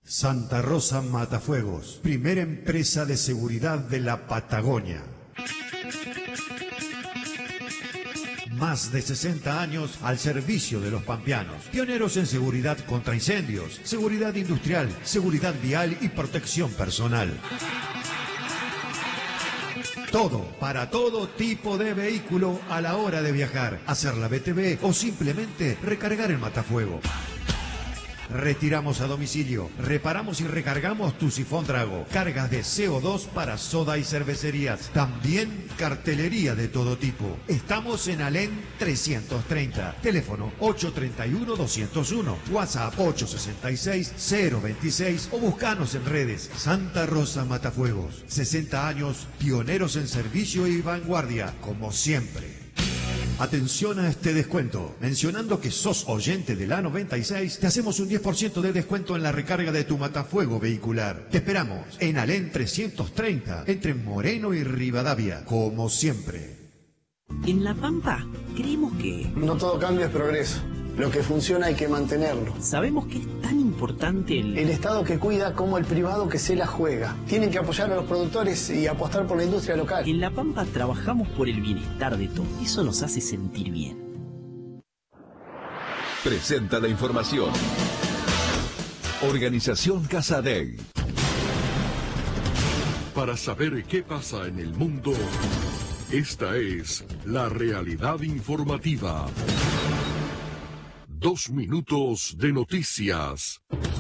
Santa Rosa Matafuegos, primera empresa de seguridad de la Patagonia. Más de 60 años al servicio de los pampeanos. Pioneros en seguridad contra incendios, seguridad industrial, seguridad vial y protección personal. Todo, para todo tipo de vehículo a la hora de viajar, hacer la BTV o simplemente recargar el matafuego. Retiramos a domicilio, reparamos y recargamos tu sifón Drago, cargas de CO2 para soda y cervecerías, también cartelería de todo tipo. Estamos en Alén 330, teléfono 831-201, WhatsApp 866-026 o buscanos en redes. Santa Rosa Matafuegos, 60 años, pioneros en servicio y vanguardia, como siempre. Atención a este descuento. Mencionando que sos oyente de la 96, te hacemos un 10% de descuento en la recarga de tu matafuego vehicular. Te esperamos en Alén 330, entre Moreno y Rivadavia, como siempre. En La Pampa, creemos que... No todo cambio es progreso. Lo que funciona hay que mantenerlo. Sabemos que es tan importante el Estado que cuida como el privado que se la juega. Tienen que apoyar a los productores y apostar por la industria local. En La Pampa trabajamos por el bienestar de todos. Eso nos hace sentir bien. Presenta la información. Organización Casadei. Para saber qué pasa en el mundo, esta es la realidad informativa. 2 minutos de noticias.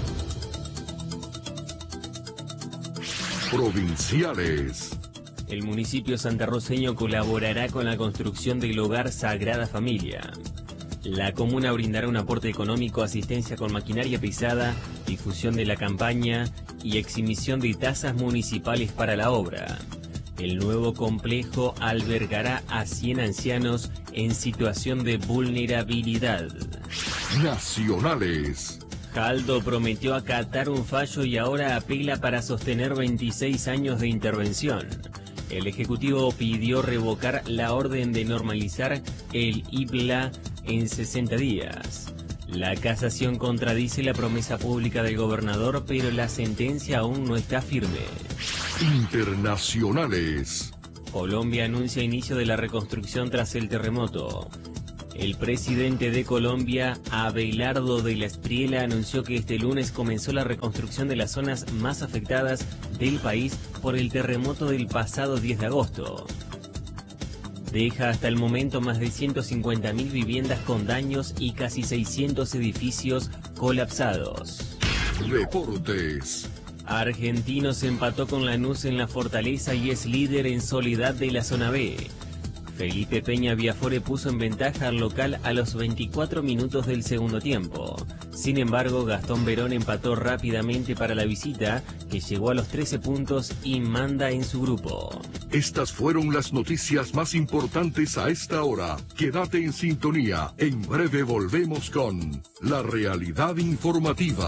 Provinciales. El municipio santarroceño colaborará con la construcción del hogar Sagrada Familia. La comuna brindará un aporte económico, asistencia con maquinaria pesada, difusión de la campaña y exhibición de tasas municipales para la obra. El nuevo complejo albergará a 100 ancianos en situación de vulnerabilidad. Nacionales. Jaldo prometió acatar un fallo y ahora apela para sostener 26 años de intervención. El Ejecutivo pidió revocar la orden de normalizar el IPLA en 60 días. La casación contradice la promesa pública del gobernador, pero la sentencia aún no está firme. Internacionales. Colombia anuncia inicio de la reconstrucción tras el terremoto. El presidente de Colombia, Abelardo de la Espriella, anunció que este lunes comenzó la reconstrucción de las zonas más afectadas del país por el terremoto del pasado 10 de agosto. Deja hasta el momento más de 150.000 viviendas con daños y casi 600 edificios colapsados. Deportes. Argentinos empató con Lanús en la Fortaleza y es líder en soledad de la zona B. Felipe Peña Viafore puso en ventaja al local a los 24 minutos del segundo tiempo. Sin embargo, Gastón Verón empató rápidamente para la visita, que llegó a los 13 puntos y manda en su grupo. Estas fueron las noticias más importantes a esta hora. Quédate en sintonía. En breve volvemos con la realidad informativa.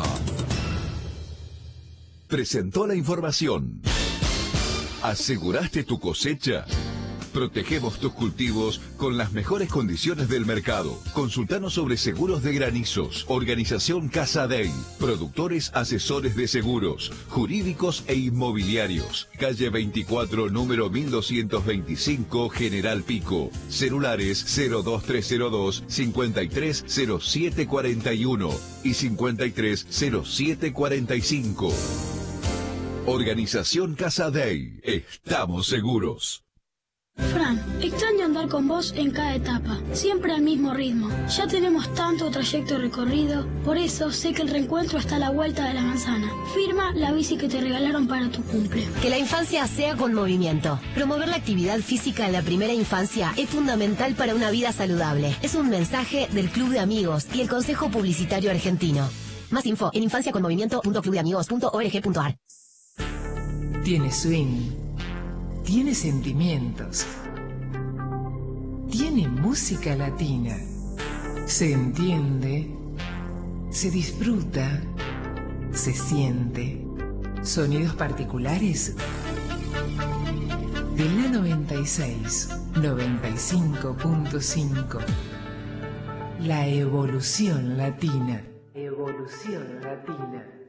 Presentó la información. ¿Aseguraste tu cosecha? Protegemos tus cultivos con las mejores condiciones del mercado. Consultanos sobre seguros de granizos. Organización Casadei. Productores asesores de seguros, jurídicos e inmobiliarios. Calle 24, número 1225, General Pico. Celulares 02302 530741 y 530745. Organización Casadei. Estamos seguros. Fran, extraño andar con vos en cada etapa, siempre al mismo ritmo. Ya tenemos tanto trayecto recorrido, por eso sé que el reencuentro está a la vuelta de la manzana. Firma la bici que te regalaron para tu cumple. Que la infancia sea con movimiento. Promover la actividad física en la primera infancia es fundamental para una vida saludable. Es un mensaje del Club de Amigos y el Consejo Publicitario Argentino. Más info en infanciaconmovimiento.clubdeamigos.org.ar. Tiene swing, tiene sentimientos, tiene música latina, se entiende, se disfruta, se siente, sonidos particulares de la 96, 95.5, la evolución latina. Evolución latina.